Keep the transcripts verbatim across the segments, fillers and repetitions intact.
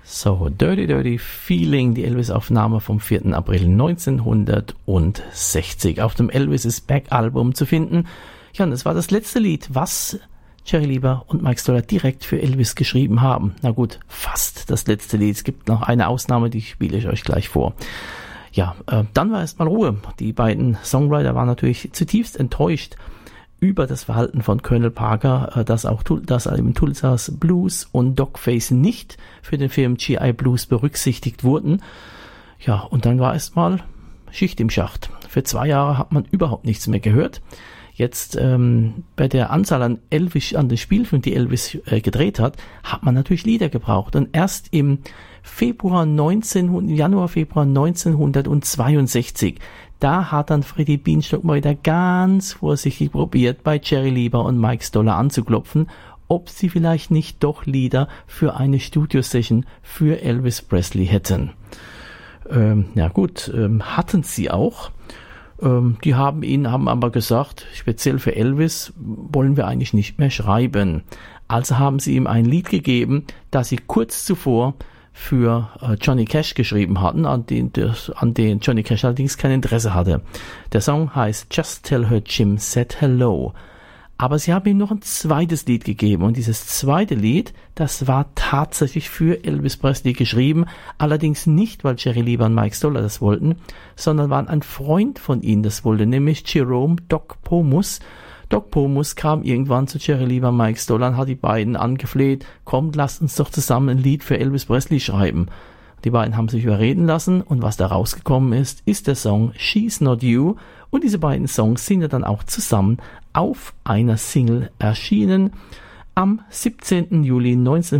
So, Dirty Dirty Feeling, die Elvis-Aufnahme vom vierten April neunzehnhundertsechzig auf dem Elvis is Back Album zu finden. Ja, und das war das letzte Lied, was Jerry Lieber und Mike Stoller direkt für Elvis geschrieben haben. Na gut, fast das letzte Lied. Es gibt noch eine Ausnahme, die spiele ich euch gleich vor. Ja, äh, dann war erstmal Ruhe. Die beiden Songwriter waren natürlich zutiefst enttäuscht über das Verhalten von Colonel Parker, dass auch dass eben Tulsas Blues und Dogface nicht für den Film G I Blues berücksichtigt wurden. Ja, und dann war erstmal Schicht im Schacht. Für zwei Jahre hat man überhaupt nichts mehr gehört. Jetzt ähm, bei der Anzahl an Elvis, an den Spielfilmen, die Elvis äh, gedreht hat, hat man natürlich Lieder gebraucht. Und erst im Februar neunzehnhundert, Januar, Februar neunzehnhundertzweiundsechzig, da hat dann Freddie Bienstock mal wieder ganz vorsichtig probiert, bei Jerry Lieber und Mike Stoller anzuklopfen, ob sie vielleicht nicht doch Lieder für eine Studio-Session für Elvis Presley hätten. Ähm, ja gut, ähm, hatten sie auch. Ähm, die haben ihnen, haben aber gesagt, speziell für Elvis wollen wir eigentlich nicht mehr schreiben. Also haben sie ihm ein Lied gegeben, das sie kurz zuvor für äh, Johnny Cash geschrieben hatten, an den, das, an den Johnny Cash allerdings kein Interesse hatte. Der Song heißt Just Tell Her Jim Said Hello. Aber sie haben ihm noch ein zweites Lied gegeben und dieses zweite Lied, das war tatsächlich für Elvis Presley geschrieben, allerdings nicht, weil Jerry Lieber und Mike Stoller das wollten, sondern war ein Freund von ihnen das wollte, nämlich Jerome Doc Pomus. Doc Pomus kam irgendwann zu Jerry Lieber und Mike Stoller und hat die beiden angefleht, kommt, lasst uns doch zusammen ein Lied für Elvis Presley schreiben. Die beiden haben sich überreden lassen und was da rausgekommen ist, ist der Song She's Not You und diese beiden Songs sind ja dann auch zusammen auf einer Single erschienen am siebzehnten Juli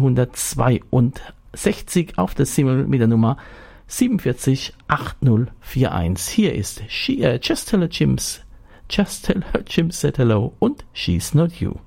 neunzehnhundertzweiundsechzig auf der Single mit der Nummer sieben vier acht null vier eins. Hier ist She, uh, Just Tell Her Jim's Just Tell Her Jim Said Hello und She's Not You.